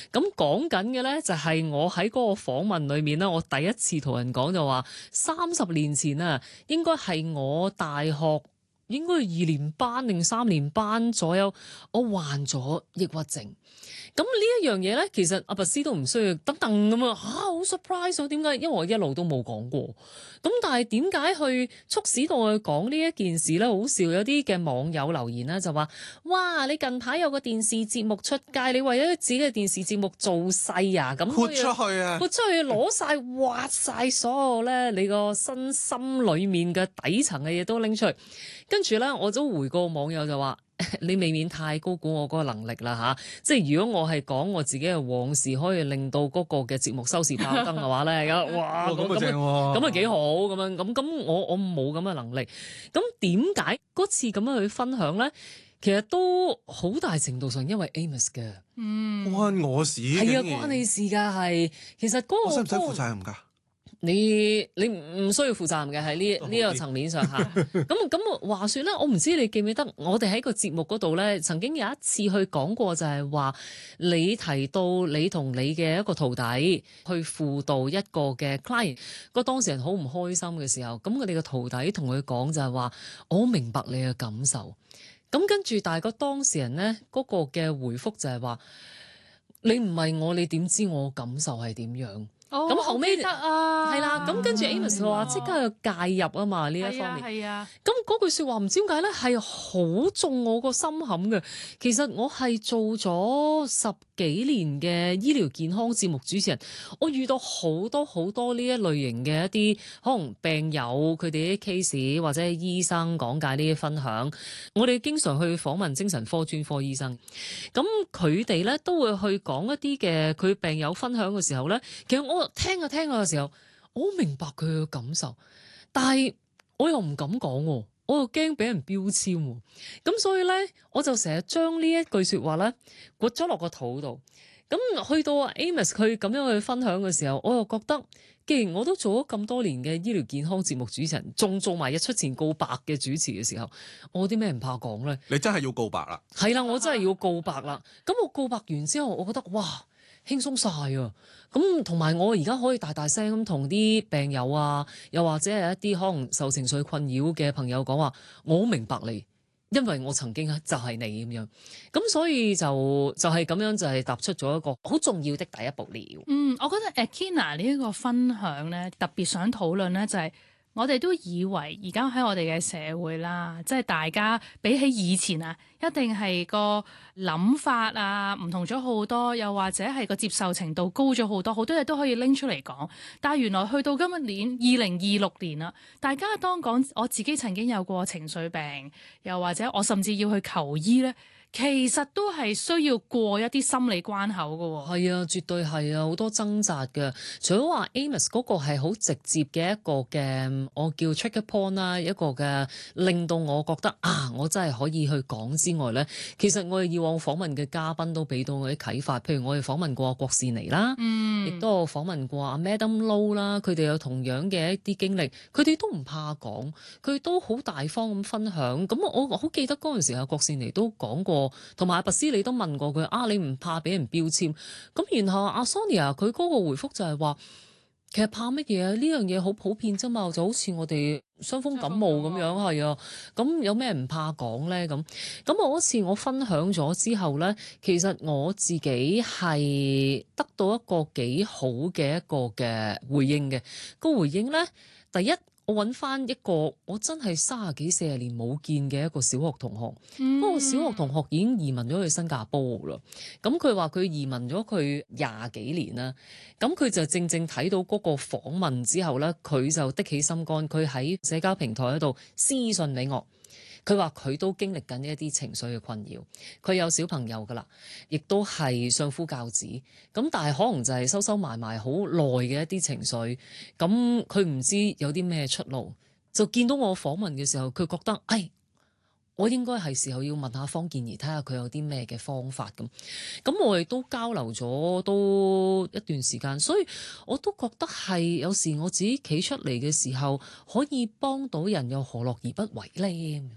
咁講緊嘅咧就係我喺嗰個訪問裏面咧，我第一次同人講就話30年前啊，應該係我大學應該係2年班定3年班左右，我患咗抑鬱症。咁呢一樣嘢咧，其實阿拔斯都唔需要等等咁啊，好 surprise 啊！點解？因為我一路都冇講過。咁但係點解去促使到我去講呢一件事咧？好笑，有啲嘅網友留言咧就話：哇！你近排有個電視節目出街，你為咗自己嘅電視節目做勢啊？咁豁出去啊！ 豁出去攞晒挖晒所有咧，你個身心裡面嘅底層嘅嘢都拎出嚟。跟住咧，我都回個網友就話：你未免太高估我嗰個能力啦嚇！即係如果我係講我自己嘅往事，可以令到嗰個嘅節目收視爆燈嘅話咧，哇咁啊正喎！ 咁啊幾好咁樣咁我冇咁嘅能力。咁點解嗰次咁樣去分享咧？其實都好大程度上因為 Amos 嘅， 關我事係啊， 竟然關你事㗎係。其實嗰個我使唔使負責任㗎？ 你唔需要負責任嘅喺呢個層面上嚇。咁話說咧，我唔知你記唔記得，我哋喺個節目嗰度咧，曾經有一次去講過，就係話你提到你同你嘅一個徒弟去輔導一個嘅 client，個當事人好唔開心嘅時候，咁我哋嘅徒弟同佢講就係話：我好明白你嘅感受。咁跟住，但係個當事人咧嗰個嘅回覆就係話：你唔係我，你點知我感受係點樣？咁後尾得啊， 係啦，咁跟住 Amos 佢話即刻去介入啊嘛呢一方面。 係啊， 咁嗰句説話唔知點解咧係好中我個心坎嘅。其實我係做咗10幾年嘅醫療健康節目主持人，我遇到好多呢一類型嘅一啲可能病友佢哋啲 case 或者係醫生講解呢啲分享，我哋經常去訪問精神科專科醫生，咁佢哋咧都會去講一啲嘅佢病友分享嘅時候咧，其實我聽下嘅時候，我好明白佢嘅感受，但係我又唔敢講喎，我又驚俾人標籤喎，咁所以咧，我就成日將呢一句説話咧，掘咗落個肚度。咁去到 Amos 佢咁樣去分享嘅時候，我又覺得，既然我都做咗咁多年嘅醫療健康節目主持人，仲做埋日出前告白嘅主持嘅時候，我有啲咩唔怕講咧？ 你真係要告白啦！ 係啦，我真係要告白啦。咁我告白完之後，我覺得哇，輕鬆晒啊！咁同埋我而家可以大大聲咁同啲病友啊，又或者係一啲可能受情緒困擾嘅朋友講話，我好明白你，因為我曾經就係你咁樣。咁所以就係咁樣，就係踏出咗一個好重要的第一步了。 我覺得 Kina 呢一個分享咧，特別想討論咧，就係我哋都以為而家喺我哋嘅社會啦，即係大家比起以前啊，一定係個諗法啊唔同咗好多，又或者係個接受程度高咗好多，好多嘢都可以拎出嚟講。但係原來去到今年2026年啦，大家當講我自己曾經有過情緒病，又或者我甚至要去求醫咧，其實都係需要過一啲心理關口㗎喎。 係啊，絕對係啊，好多掙扎嘅。除咗話 Amos 嗰個係好直接嘅一個嘅，我叫 trigger point 啦，一個嘅令到我覺得啊，我真係可以去講之外咧，其實我哋以往訪問嘅嘉賓都俾到我啲啟發。譬如我哋訪問過郭士妮啦，亦都有訪問過阿 Madam Low 啦，佢哋有同樣嘅一啲經歷，佢哋都唔怕講，佢都好大方咁分享。咁我好記得嗰陣時阿郭士妮都講過。同埋阿拔斯，你都問過佢啊，你唔怕俾人標籤？咁然後阿 Sonia 佢嗰個回覆就係話，其實怕乜嘢啊？呢樣嘢好普遍啫嘛，就好似我哋傷風感冒咁樣，係啊。咁有咩唔怕講咧？咁我嗰次我分享咗之後咧，其實我自己係得到一個幾好嘅一個嘅回應嘅。個回應咧，第一。我揾翻一個我真係30幾40年冇見嘅一個小學同學，嗰個小學同學已經移民咗去新加坡啦。咁佢話佢移民咗佢20幾年啦。咁佢就正睇到嗰個訪問之後咧，佢就的起心肝，佢喺社交平台嗰度私信俾我。佢話佢都經歷緊一啲情緒嘅困擾，佢有小朋友噶啦，亦都係相夫教子，咁但係可能就係收埋好耐嘅一啲情緒，咁佢唔知有啲咩出路，就見到我訪問嘅時候，佢覺得，我應該係時候要問下方健儀，睇下佢有啲咩嘅方法咁我哋都交流咗都一段時間，所以我都覺得係有時我自己企出嚟嘅時候，可以幫到人，又何樂而不為呢？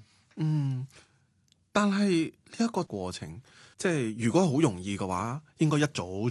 但係呢一個過程，即係如果好容易嘅話，應該一早